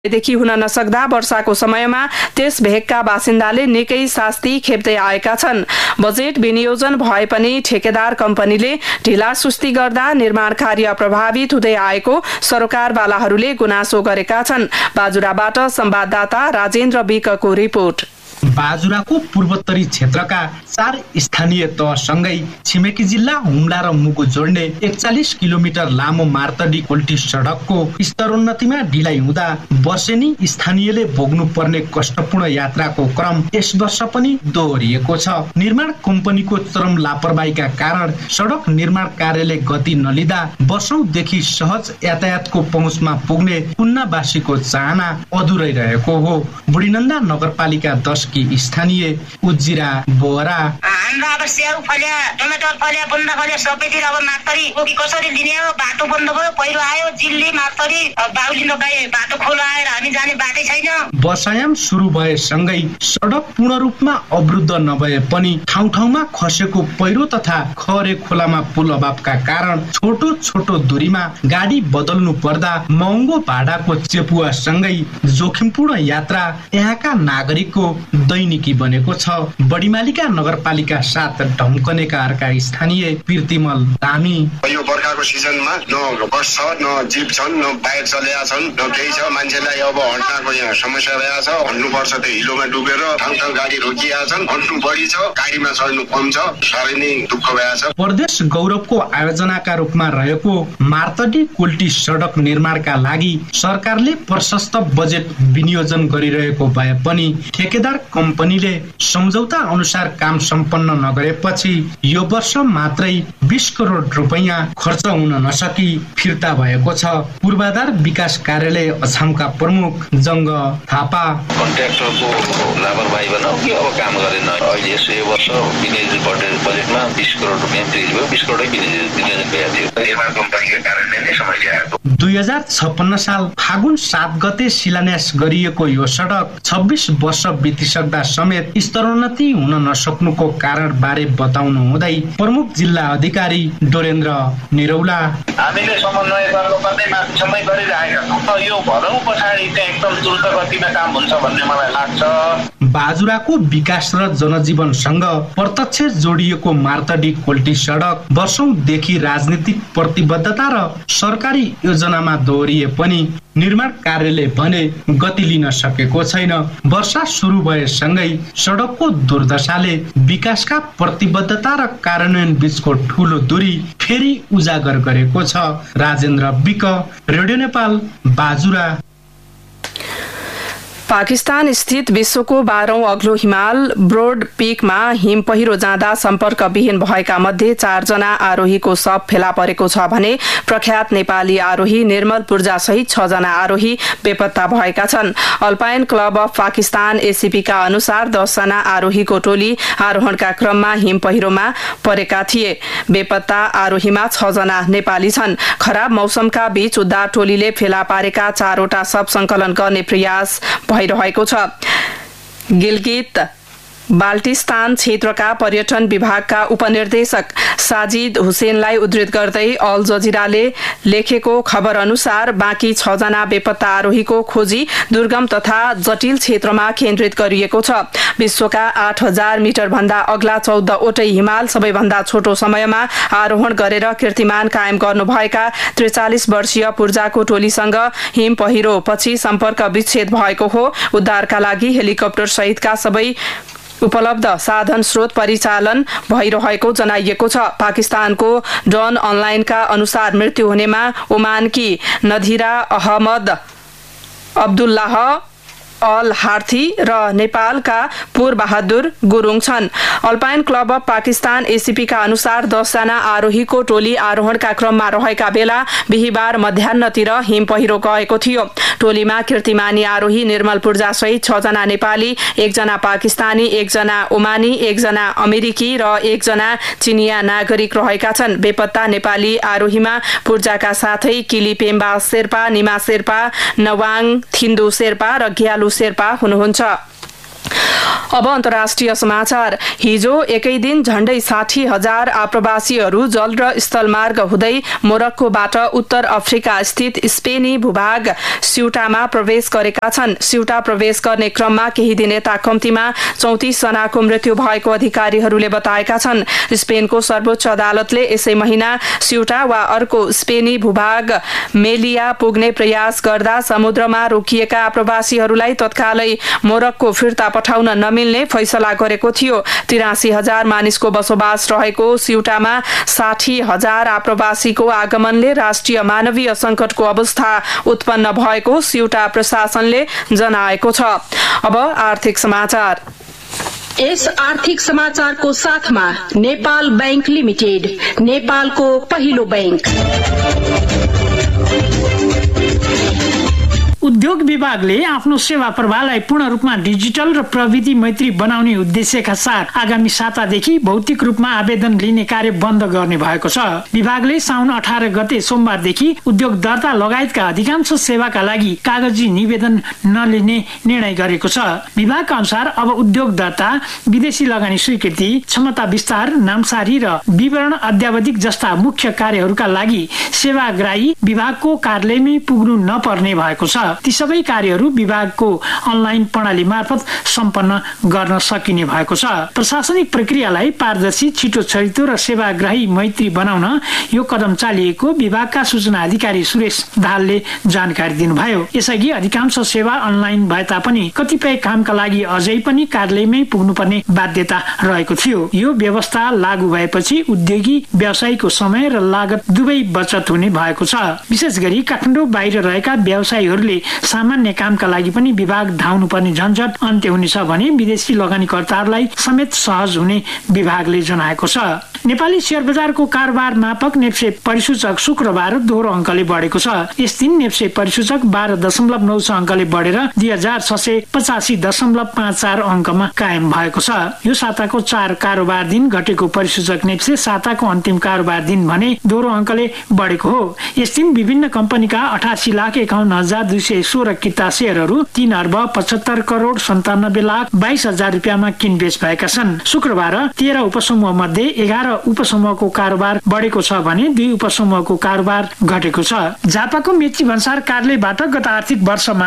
देखि हुन नसक्दा वर्षाको समयमा त्यस भेगका बासिन्दाले निकै शास्ति खेप्दै आएका छन्। बजेट विनियोजन भए पनि ठेकेदार कम्पनीले ढिलासुस्ती गर्दा निर्माण कार्य प्रभावित हुँदै आएको सरोकारवालाहरूले गुनासो गरेका छन्। बाजुराबाट संवाददाता राजेन्द्र विकको रिपोर्ट। बाजुराको पूर्वोत्तरी क्षेत्रका 4 स्थानीय तहसँगै छिमेकी जिल्ला हुम्ला र मुगु जोड्ने 41 किलोमिटर लामो मार्तडी कोल्टी सडकको स्तरोन्नतिमा ढिलाइ हुँदा वर्षेनी स्थानीयले भोग्नु पर्ने कष्टपूर्ण यात्राको क्रम यस वर्ष पनि दोहोरिएको छ। निर्माण कम्पनीको चरम लापरवाहीका कारण सडक निर्माण कार्यले गति नलिँदा वर्षौंदेखि सहज यातायातको पहुँचमा पुग्ने पुन्नावासीको चाहना अधुरै रहेको हो। बुढीनन्दा नगरपालिका 10 की स्थानीय उज्जिरा बोहरा हाम्रो अब स्याउ फल्या टमाटर फल्या बन्द फल्या सबैतिर अब मार्तरी कोकी कसरी दिने हो। बाटो बन्द भयो, पहिरो आयो, जिल्ली मार्तरी बाउलिनो गए बाटो खोला आएर हामी जाने बाटै छैन। वर्षायाम सुरु भएसँगै सडक पूर्ण रूपमा अवरुद्ध नभए पनि ठाउँ ठाउँमा खसेको पहिरो तथा खरे खोलामा पुल अभावका कारण छोटो छोटो दूरीमा गाडी बदल्नु पर्दा महँगो भाडाको चेपुवा सँगै जोखिमपूर्ण यात्रा यहाँका नागरिकको दैनिकी बनेको छ। बडीमालिका नगरपालिका 7 ढम्कनेका अर्का स्थानीय पिर्तिमल धामी यो बर्खाको सिजनमा न बस छ, न जीप छन्, न बाइक चलेका छन्, न केही छ। मान्छेलाई अब हट्नको यहाँ समस्या रहेछ। हट्नुपर्छ त्यो हिलोमा डुबेर ठाउँ ठाउँ गाडी रोकिएका छन्। हट्नु बढी छ, गाडीमा चढ्नु कम छ। साह्रै नै दुःख भएको छ। प्रदेश गौरवको आयोजनाका रूपमा रहेको मार्तडी कोल्टी सडक निर्माणका लागि सरकारले प्रशस्त बजेट विनियोजन गरिरहेको भए पनि ठेकेदार कम्पनीले सम्झौता अनुसार काम सम्पन्न नगरेपछि यो वर्ष मात्रै 20 करोड रुपैयाँ खर्च हुन नसकी फिर्ता भएको छ। पूर्वाधार विकास कार्यालय अछामका प्रमुख जंग थापा कन्ट्र्याक्टरको लापरवाही बनाऊ कि अब काम गरेन। अहिले यसो यो वर्ष विनियोजन बजेटमा 20 करोड रुपैयाँ फ्रिज भयो। 20 करोडै विनियोजन भएको थियो। निर्माण कम्पनीको कारणले नै समस्या आएको। 2056 साल फागुन 7 गते शिलान्यास गरिएको यो सडक 26 वर्ष बितिसक्दा समेत स्तरोन्नति हुन नसक्नुको कारण बारे बताउनु हुँदै प्रमुख जिल्ला अधिकारी डोरेन्द्र निरौला हामीले समन्वय गरेर कतै माथिसम्म गरिरहेका छौँ। यो भरौँ पछाडि चाहिँ एकदम द्रुत गतिमा काम हुन्छ भन्ने मलाई लाग्छ। बाजुराको विकास र जनजीवनसँग प्रत्यक्ष जोडिएको मार्तडी कोल्टी सडक वर्षौंदेखि राजनीतिक प्रतिबद्धता र सरकारी योजनामा दोहोरिए पनि निर्माण कार्यले भने गति लिन सकेको छैन। वर्षा सुरु भएसँगै सडकको दुर्दशाले विकासका प्रतिबद्धता र कार्यान्वयन बीचको ठूलो दूरी फेरि उजागर गरेको छ। Rajendra week, radio Nepal, Bajura. पाकिस्तान स्थित विश्वको 12औं अग्लो हिमाल ब्रोड पीकमा हिम पहिरो जाँदा सम्पर्कविहीन भएका मध्ये 4 जना आरोहीको शव फेला परेको छ भने प्रख्यात नेपाली आरोही निर्मल पूर्जा सहित 6 जना आरोही बेपत्ता भएका छन्। Alpine club of Pakistan ACP का अनुसार 10 जना आरोहीको टोली आरोहणका क्रममा हिम पहिरोमा परेका थिए। बेपत्ता आरोहीमा 6 जना नेपाली छन्। खराब मौसमका बीच उद्धार टोलीले फेला पारेका 4वटा शव संकलन गर्ने प्रयास भइरहेको छ। गिलगित बाल्टिस्तान क्षेत्रका पर्यटन विभागका उपनिर्देशक साजिद हुसेनलाई उद्धृत गर्दै अल जजिराले लेखेको खबर अनुसार बाँकी 6 जना बेपत्ता आरोहीको खोजी दुर्गम तथा जटिल क्षेत्रमा केन्द्रित गरिएको छ। विश्वका 8000 मिटर भन्दा अग्ला 14 वटै हिमाल सबैभन्दा छोटो समयमा आरोहण गरेर कीर्तिमान कायम गर्नुभएका 43 वर्षीय पूर्जाको टोलीसँग हिम पहिरो पछि सम्पर्क विच्छेद भएको हो। उद्धारका लागि हेलिकप्टर सहितका सबै उपलब्ध साधन स्रोत परिचालन भइरहेको जनाइएको छ। पाकिस्तानको डन अनलाइनका अनुसार मृत्यु हुनेमा ओमानकी नधिरा अहमद अब्दुल्लाह अल हार्थी र नेपालका पुर बहादुर गुरुङ छन्। Alpine club of Pakistan ACP का अनुसार 10 जना आरोहीको टोली आरोहणका क्रममा रहेका बेला बिहीबार मध्याह्नतिर हिम पहिरो गएको थियो। टोलीमा कीर्तिमानी आरोही निर्मल पूर्जा सहित 6 जना नेपाली, 1 जना पाकिस्तानी, 1 जना ओमानी, 1 जना अमेरिकी र 1 जना चिनिया नागरिक रहेका छन्। बेपत्ता नेपाली आरोहीमा पूर्जाका साथै किली पेम्बा शेर्पा, निमा शेर्पा, नवाङ थिन्दु शेर्पा र ग्यालु शेर्पा हुनुहुन्छ। अब अन्तर्राष्ट्रिय समाचार। हिजो एकै दिन झण्डै 60,000 आप्रवासीहरू जल र स्थलमार्ग हुँदै मोरक्कोबाट उत्तर अफ्रिका स्थित स्पेनी भूभाग स्युटामा प्रवेश गरेका छन्। स्युटा प्रवेश गर्ने क्रममा केही दिन यता कम्तीमा 34 जनाको मृत्यु भएको अधिकारीहरूले बताएका छन्। स्पेनको सर्वोच्च अदालतले यसै महिना स्युटा वा अर्को स्पेनी भूभाग मेलिया पुग्ने प्रयास गर्दा समुद्रमा रोकिएका आप्रवासीहरूलाई तत्कालै मोरक्को फिर्ता पठाउन नमिल्ने फैसला गरेको थियो। 83,000 मानिसको बसोबास रहेको स्युटामा 60,000 आप्रवासीको आगमनले राष्ट्रिय मानवीय संकटको अवस्था उत्पन्न भएको स्युटा प्रशासनले जनाएको छ। अब आर्थिक समाचार। यस आर्थिक समाचारको साथमा नेपाल बैंक लिमिटेड, नेपालको पहिलो बैंक। उद्योग विभागले आफ्नो सेवा प्रवाहलाई पूर्ण रूपमा डिजिटल र प्रविधि मैत्री बनाउने उद्देश्यका साथ आगामी सातादेखि भौतिक रूपमा आवेदन लिने कार्य बन्द गर्ने भएको छ। विभागले साउन 18 गते सोमबारदेखि उद्योग दर्ता लगायतका अधिकांश सेवाका लागि कागजी निवेदन नलिने निर्णय गरेको छ। विभागका अनुसार अब उद्योग दर्ता, विदेशी लगानी स्वीकृति, क्षमता विस्तार, नामसारी र विवरण अध्यावधिक जस्ता मुख्य कार्यहरूका लागि सेवाग्राही विभागको कार्यालयमै पुग्नु नपर्ने भएको छ। ती सबै कार्यहरू विभागको अनलाइन प्रणाली मार्फत सम्पन्न गर्न सकिने भएको छ। प्रशासनिक प्रक्रियालाई पारदर्शी, छिटो छरितो र सेवाग्राही मैत्री बनाउन यो कदम चालिएको विभागका सूचना अधिकारी सुरेश दाहालले जानकारी दिनुभयो। यसअघि अधिकांश सेवा अनलाइन भए तापनि कतिपय कामका लागि अझै पनि कार्यालयमै पुग्नुपर्ने बाध्यता रहेको थियो। यो व्यवस्था लागू भएपछि उद्योगी व्यवसायीको समय र लागत दुवै बचत हुने भएको छ। विशेष गरी काठमाडौँ बाहिर रहेका व्यवसायीहरूले सामान्य कामका लागि पनि विभाग धाउनु पर्ने झन्झट अन्त्य हुनेछ भने विदेशी लगानीकर्ताहरूलाई समेत सहज हुने विभागले जनाएको छ। नेपाली शेयर बजारको कारोबार मापक नेप्से परिसूचक शुक्रबार दोहोरो अङ्कले बढेको छ। यस दिन नेप्से परिसूचक 12.9 अङ्कले बढेर 2685.54 अङ्कमा कायम भएको छ। यो साताको 4 कारोबार दिन घटेको परिसूचक नेप्से साताको अन्तिम कारोबार दिन भने दोहोरो अङ्कले बढेको हो। यस दिन विभिन्न कम्पनीका 88,51,216 किता शेयरहरू 3,75,97,22,000 रुपियाँमा किनबेच भएका छन्। शुक्रबार 13 उपसमूह मध्ये 11 उपसमूहको कारोबार बढेको छ भने 2 उपसमूहको कारोबार घटेको छ। झापाको मेची भन्सार कार्यालयबाट गत आर्थिक वर्षमा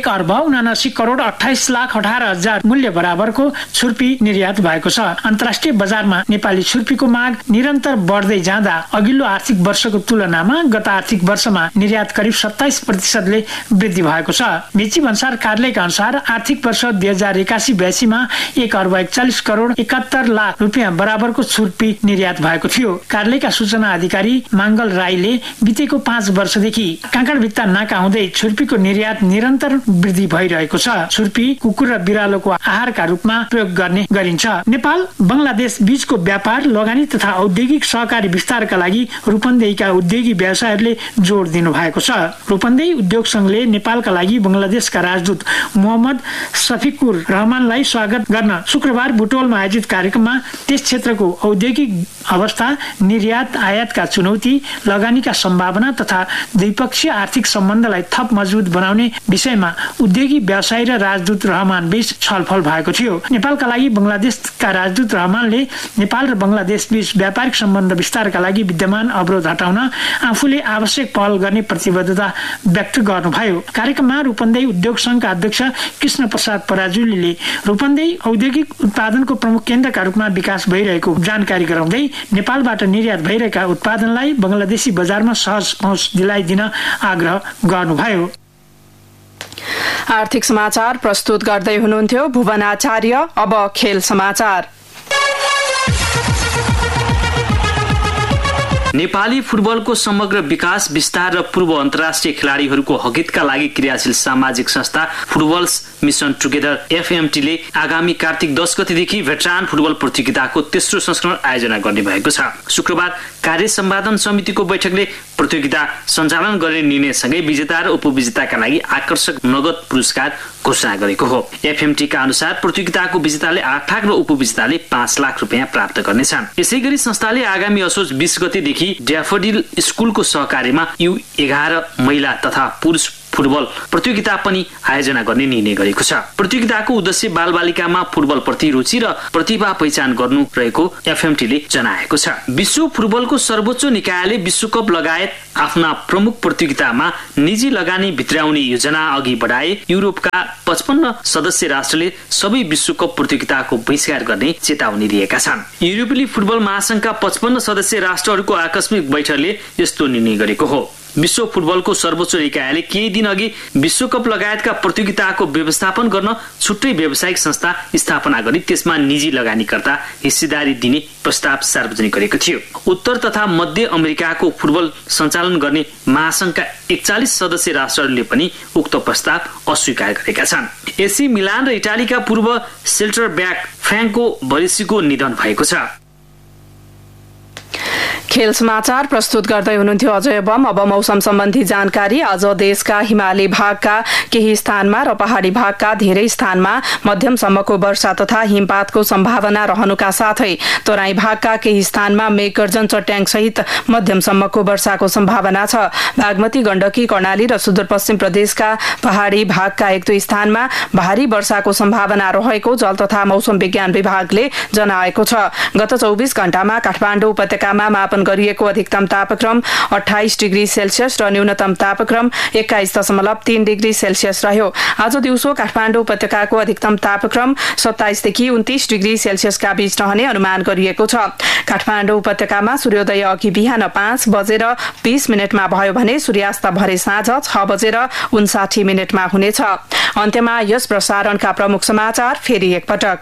1,79,28,18,000 मूल्य बराबरको छुर्पी निर्यात भएको छ। अन्तर्राष्ट्रिय बजारमा नेपाली छुर्पीको माग निरन्तर बढ्दै जाँदा अघिल्लो आर्थिक वर्षको तुलनामा गत आर्थिक वर्षमा निर्यात करिब 27% वृद्धि भएको छ। मेची भन्सार कार्यालयका अनुसार आर्थिक वर्ष 2081-82 मा 1,41,71,00,000 रुपियाँ बराबरको छुर्पी निर्यात भएको थियो। कार्यालयका सूचना अधिकारी माङ्गल राईले बितेको 5 वर्षदेखि काँकडभित्ता नाका हुँदै छुर्पीको निर्यात निरन्तर वृद्धि भइरहेको छ। छुर्पी कुकुर र बिरालोको आहारका रूपमा प्रयोग गर्ने गरिन्छ। नेपाल बंगलादेश बीचको व्यापार, लगानी तथा औद्योगिक सहकारी विस्तारका लागि रूपन्देहीका उद्योगी व्यवसायहरूले जोड दिनु भएको छ। रूपन्देही उद्योग संघले नेपालका लागि बंगलादेशका राजदूत मोहम्मद शफिकुर रहमानलाई स्वागत गर्न शुक्रबार बुटोलमा आयोजित कार्यक्रममा त्यस क्षेत्रको औद्योगिक अवस्था, निर्यात आयातका चुनौती, लगानीका सम्भावना तथा द्विपक्षीय आर्थिक सम्बन्धलाई थप मजबुत बनाउने विषयमा उद्योगी व्यवसायी र राजदूत रहमान बीच छलफल भएको थियो। नेपालका लागि बंगलादेशका राजदूत रहमानले नेपाल र बंगलादेश बीच व्यापारिक सम्बन्ध विस्तारका लागि विद्यमान अवरोध हटाउन आफूले आवश्यक पहल गर्ने प्रतिबद्धता व्यक्त गर्नुभयो। कार्यक्रममा रूपन्देही उद्योग संघका अध्यक्ष कृष्ण प्रसाद पराजुलीले रूपन्देही औद्योगिक उत्पादनको प्रमुख केन्द्रका रूपमा विकास भइरहेको जानकारी गराउँदै नेपालबाट निर्यात भइरहेका उत्पादनलाई बंगलादेशी बजारमा सहज पहुँच दिलाइदिन आग्रह गर्नुभयो। आर्थिक समाचार प्रस्तुत गर्दै हुनुहुन्थ्यो भुवन आचार्य। अब खेल समाचार। नेपाली फुटबलको समग्र विकास, विस्तार र पूर्व अन्तर्राष्ट्रिय खेलाडीहरूको हकितका लागि क्रियाशील सामाजिक संस्था फुटबल्स मिशन टुगेदर एफएमटीले आगामी कार्तिक 10 गतेदेखि भेटरान फुटबल प्रतियोगिताको तेस्रो संस्करण आयोजना गर्ने भएको छ। शुक्रबार कार्य सम्पादन समितिको बैठकले प्रतियोगिता सञ्चालन गर्ने निर्णयसँगै विजेता र उपविजेताका लागि आकर्षक नगद पुरस्कार घोषणा गरेको हो। एफएमटीका अनुसार प्रतियोगिताको विजेताले 8 लाख र उपविजेताले 5 लाख रुपियाँ प्राप्त गर्नेछन्। यसैगरी संस्थाले आगामी असोज 20 गतेदेखि ड्याफोडिल स्कुलको सहकार्यमा U11 महिला तथा पुरुष फुटबल प्रतियोगिता पनि आयोजना गर्ने निर्णय गरेको छ। प्रतियोगिताको उद्देश्य बालबालिकामा फुटबल प्रति रुचि र प्रतिभा पहिचान गर्नु रहेको एफएमटीले जनाएको छ। विश्व फुटबलको सर्वोच्च निकायले विश्वकप लगायत आफ्ना प्रमुख प्रतियोगितामा निजी लगानी भित्राउने योजना अघि बढाए। युरोपका 55 सदस्य राष्ट्रले सबै विश्वकप प्रतियोगिताको बहिष्कार गर्ने चेतावनी दिएका छन्। युरोपेली फुटबल महासंघका 55 सदस्य राष्ट्रहरूको आकस्मिक बैठकले यस्तो निर्णय गरेको हो। विश्व फुटबलको सर्वोच्च निकायले केही दिन अघि विश्वकप लगायतका प्रतियोगिताको व्यवस्थापन गर्न छुट्टै व्यावसायिक संस्था स्थापना गरी त्यसमा निजी लगानीकर्ता हिस्सेदारी दिने प्रस्ताव सार्वजनिक गरेको थियो। उत्तर तथा मध्य अमेरिकाको फुटबल सञ्चालन गर्ने महासंघका 41 सदस्य राष्ट्रहरूले पनि उक्त प्रस्ताव अस्वीकार गरेका छन्। एसी मिलान र इटालीका पूर्व सेल्टर ब्याक फ्रान्को बरेसीको निधन भएको छ। खेल समाचार प्रस्तुत गर्दै हुनुहुन्थ्यो अजय बम। अब मौसम सम्बन्धी जानकारी। आज देशका हिमाली भागका केही स्थानमा र पहाड़ी भागका धेरै स्थानमा मध्यमसम्मको वर्षा तथा हिमपातको सम्भावना रहनुका साथै तराई भागका केही स्थानमा मेघगर्जन चट्याङ सहित मध्यमसम्मको वर्षाको सम्भावना छ। बागमती, गण्डकी, कर्णाली र सुदूरपश्चिम प्रदेशका पहाड़ी भागका एक दुई स्थानमा भारी वर्षाको सम्भावना रहेको जल तथा मौसम विज्ञान विभागले जनाएको छ। गत 24 घण्टामा काठमाडौँ उपत्यकामा मापन गरिएको अधिकतम तापक्रम 28 डिग्री सेल्सियस र न्यूनतम तापक्रम 21.3 डिग्री सेल्सियस रह्यो। आज दिउँसो काठमाडौँ उपत्यकाको अधिकतम तापक्रम 27 देखि 29 डिग्री सेल्सियसका बीच रहने अनुमान गरिएको छ। काठमाडौँ उपत्यकामा सूर्योदय अघि बिहान 5:20 भयो भने सूर्यास्त भरे साँझ 6:59 हुनेछ। अन्त्यमा यस प्रसारणका प्रमुख समाचार फेरि एकपटक।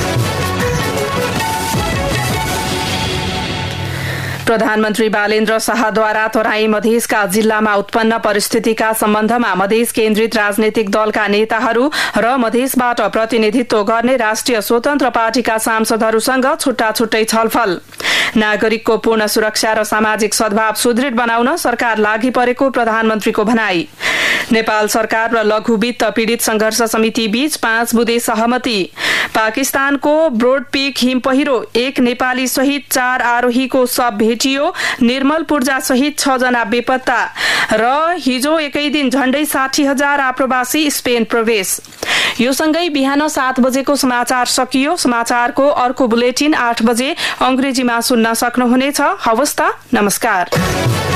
प्रधानमन्त्री बालेन्द्र शाहद्वारा तराई मधेसका जिल्लामा उत्पन्न परिस्थितिका सम्बन्धमा मधेस केन्द्रित राजनैतिक दलका नेताहरू र मधेसबाट प्रतिनिधित्व गर्ने राष्ट्रिय स्वतन्त्र पार्टीका सांसदहरूसँग छुट्टा छुट्टै छलफल। नागरिकको पूर्ण सुरक्षा र सामाजिक सद्भाव सुदृढ बनाउन सरकार लागि परेको प्रधानमन्त्रीको भनाई। नेपाल सरकार र लघु वित्त पीड़ित संघर्ष समिति बीच 5 बुँदे सहमति। पाकिस्तानको ब्रोड पीक हिम पहिरो 1 नेपाली सहित 4 आरोहीको शव भेटियो। निर्मल पूर्जा सहित 6 जना बेपत्ता र हिजो एकै दिन झण्डै 60,000 आप्रवासी स्पेन प्रवेश। यो सँगै बिहान 7 बजेको समाचार सकियो। समाचारको अर्को बुलेटिन 8 बजे अंग्रेजीमा सुन्न सक्नुहुनेछ। हवस् त, नमस्कार।